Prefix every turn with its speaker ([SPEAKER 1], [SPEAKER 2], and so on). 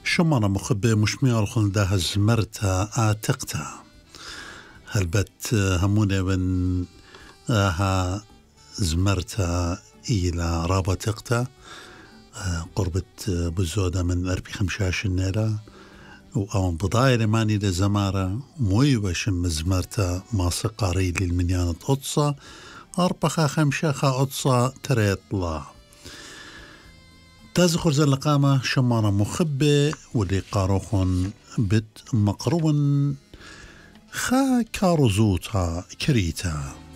[SPEAKER 1] شمانا مخبي مش ميارخن ده زمرتا آتقتا هلبت هموني من ها زمرتا إلى رابطقتا قربت بزودة من 45 نيرة وأون بضايرة ماني دا زمارة مويبش مزمرتا ما سقاري للمنيانة أطصا أربخا خمشاخا أطصا تريطلا تازخر زلقامة شمانا مخبة واللي قاروخن بت مقرون خا كاروزوتا كريتا